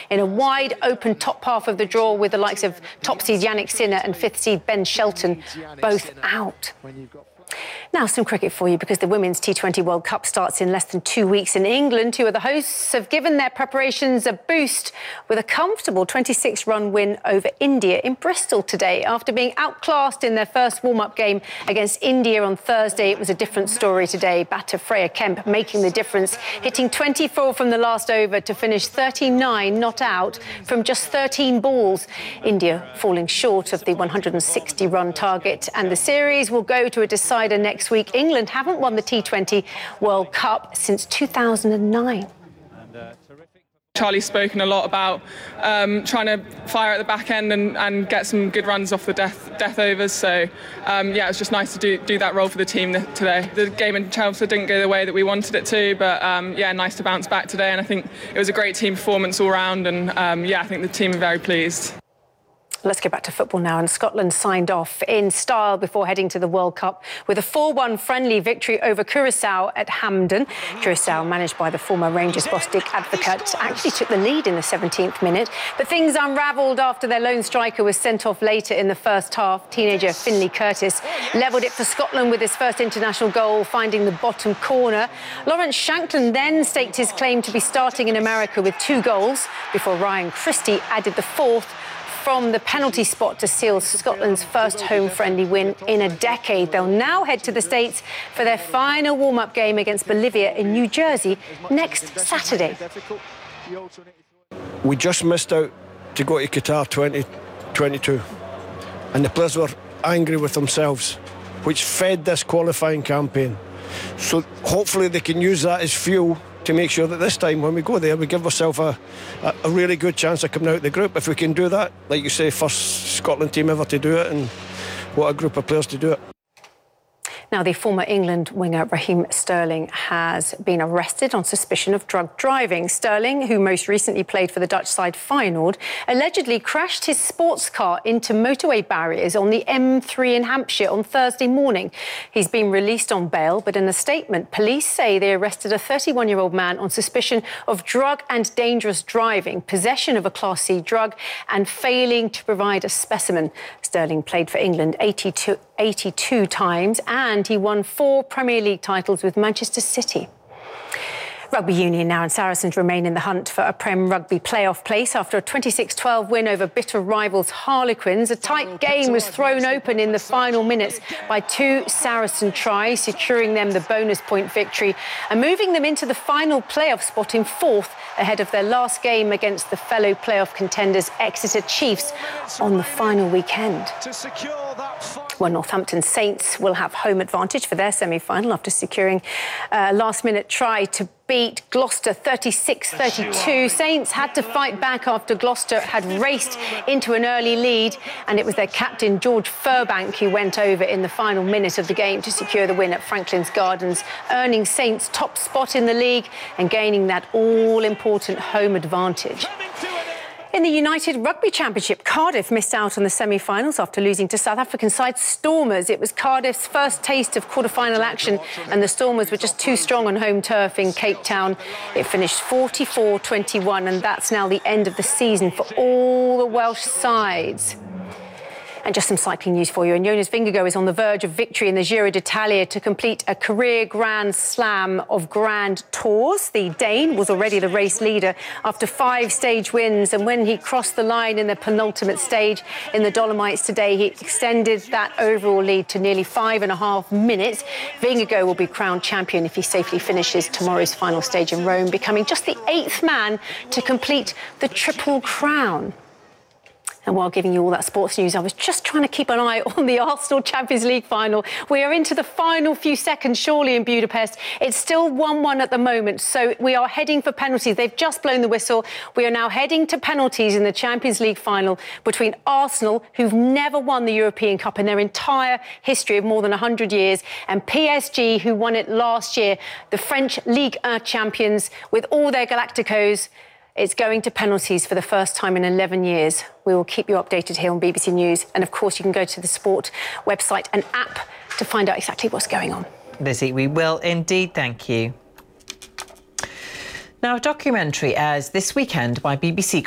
in a wide-open top half of the draw with the likes of top seed Yannick Sinner and fifth seed Ben Shelton both out. Now, some cricket for you, because the Women's T20 World Cup starts in less than 2 weeks in England. Two of the hosts have given their preparations a boost with a comfortable 26-run win over India in Bristol today. After being outclassed in their first warm-up game against India on Thursday, it was a different story today. Batter Freya Kemp making the difference, hitting 24 from the last over to finish 39 not out from just 13 balls. India falling short of the 160-run target, and the series will go to a decider next week. England haven't won the T20 World Cup since 2009. Charlie's spoken a lot about trying to fire at the back end and get some good runs off the death overs. So, yeah, it was just nice to do that role for the team today. The game in Chelmsford didn't go the way that we wanted it to, but, yeah, nice to bounce back today. And I think it was a great team performance all round. And, yeah, I think the team are very pleased. Let's get back to football now. And Scotland signed off in style before heading to the World Cup with a 4-1 friendly victory over Curaçao at Hampden. Curaçao, managed by the former Rangers boss Dick Advocaat, actually took the lead in the 17th minute. But things unravelled after their lone striker was sent off later in the first half. Teenager Finlay Curtis levelled it for Scotland with his first international goal, finding the bottom corner. Lawrence Shankland then staked his claim to be starting in America with 2 goals before Ryan Christie added the 4th from the penalty spot to seal Scotland's first home friendly win in a decade. They'll now head to the States for their final warm-up game against Bolivia in New Jersey next Saturday. We just missed out to go to Qatar 2022, and the players were angry with themselves, which fed this qualifying campaign. So hopefully they can use that as fuel to make sure that this time when we go there we give ourselves a really good chance of coming out of the group. If we can do that, like you say, first Scotland team ever to do it, and what a group of players to do it. Now, the former England winger Raheem Sterling has been arrested on suspicion of drug driving. Sterling, who most recently played for the Dutch side Feyenoord, allegedly crashed his sports car into motorway barriers on the M3 in Hampshire on Thursday morning. He's been released on bail, but in a statement, police say they arrested a 31-year-old man on suspicion of drug and dangerous driving, possession of a Class C drug, and failing to provide a specimen. Sterling played for England 82 times, and he won 4 Premier League titles with Manchester City. Rugby Union now, and Saracens remain in the hunt for a Prem Rugby playoff place after a 26-12 win over bitter rivals Harlequins. A tight game was thrown open in the final minutes by 2 Saracen tries, securing them the bonus point victory and moving them into the final playoff spot in 4th ahead of their last game against the fellow playoff contenders Exeter Chiefs on the final weekend. Well, Northampton Saints will have home advantage for their semi-final after securing a last-minute try to beat Gloucester 36-32. Saints had to fight back after Gloucester had raced into an early lead, and it was their captain George Furbank who went over in the final minute of the game to secure the win at Franklin's Gardens, earning Saints top spot in the league and gaining that all-important home advantage. In the United Rugby Championship, Cardiff missed out on the semi-finals after losing to South African side Stormers. It was Cardiff's first taste of quarter-final action, and the Stormers were just too strong on home turf in Cape Town. It finished 44-21, and that's now the end of the season for all the Welsh sides. And just some cycling news for you. And Jonas Vingegaard is on the verge of victory in the Giro d'Italia to complete a career Grand Slam of Grand Tours. The Dane was already the race leader after 5 stage wins. And when he crossed the line in the penultimate stage in the Dolomites today, he extended that overall lead to nearly 5.5 minutes. Vingegaard will be crowned champion if he safely finishes tomorrow's final stage in Rome, becoming just the 8th man to complete the Triple Crown. And while giving you all that sports news, I was just trying to keep an eye on the Arsenal Champions League final. We are into the final few seconds, surely, in Budapest. It's still 1-1 at the moment, so we are heading for penalties. They've just blown the whistle. We are now heading to penalties in the Champions League final between Arsenal, who've never won the European Cup in their entire history of more than 100 years, and PSG, who won it last year, the French Ligue 1 champions, with all their Galacticos. It's going to penalties for the first time in 11 years. We will keep you updated here on BBC News. And, of course, you can go to the Sport website and app to find out exactly what's going on. Lizzie, we will indeed. Thank you. Now, a documentary airs this weekend by BBC